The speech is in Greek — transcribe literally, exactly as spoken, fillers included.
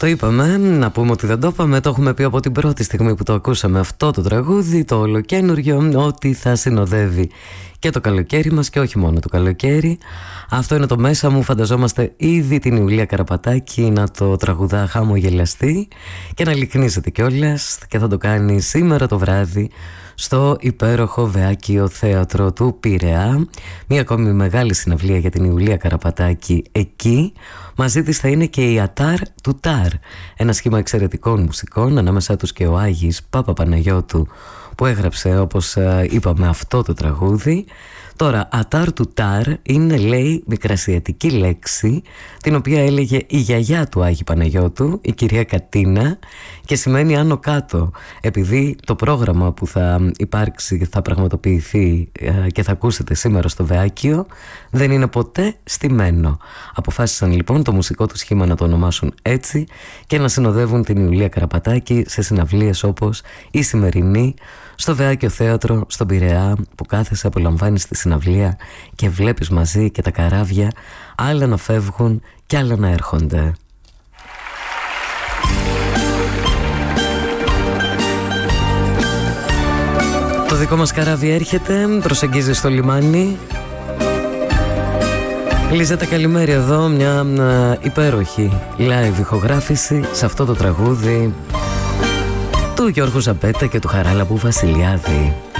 Το είπαμε, να πούμε ότι δεν το είπαμε. Το έχουμε πει από την πρώτη στιγμή που το ακούσαμε αυτό το τραγούδι, το ολοκένουργιο, ότι θα συνοδεύει και το καλοκαίρι μας και όχι μόνο το καλοκαίρι. Αυτό είναι το Μέσα μου. Φανταζόμαστε ήδη την Ιουλία Καραπατάκη να το τραγουδά χαμογελαστή και να λυκνίζεται κιόλας, και θα το κάνει σήμερα το βράδυ στο υπέροχο Βεάκιο Θέατρο του Πειραιά. Μία ακόμη μεγάλη συναυλία για την Ιουλία Καραπατάκη εκεί. Μαζί της θα είναι και η Ατάρ του Τάρ, ένα σχήμα εξαιρετικών μουσικών, ανάμεσά τους και ο Άγης Παπαπαναγιώτου που έγραψε, όπως είπαμε, αυτό το τραγούδι. Τώρα, Ατάρ του Τάρ είναι, λέει, μικρασιατική λέξη, την οποία έλεγε η γιαγιά του Άγη Παναγιώτου, η κυρία Κατίνα, και σημαίνει άνω κάτω. Επειδή το πρόγραμμα που θα υπάρξει, θα πραγματοποιηθεί και θα ακούσετε σήμερα στο Βεάκιο, δεν είναι ποτέ στημένο. Αποφάσισαν λοιπόν το μουσικό του σχήμα να το ονομάσουν έτσι και να συνοδεύουν την Ιουλία Καραπατάκη σε συναυλίες όπως η σημερινή στο Βεάκιο Θέατρο στον Πειραιά, που κάθεσαι, απολαμβάνεις τη συναυλία και βλέπεις μαζί και τα καράβια άλλα να φεύγουν και άλλα να έρχονται. Το δικό μας καράβι έρχεται, προσεγγίζει στο λιμάνι. Λίζετε, καλημέρα εδώ, μια α, υπέροχη live ηχογράφηση σε αυτό το τραγούδι του Γιώργου Ζαμπέτα και του Χαράλαμπου Βασιλιάδη.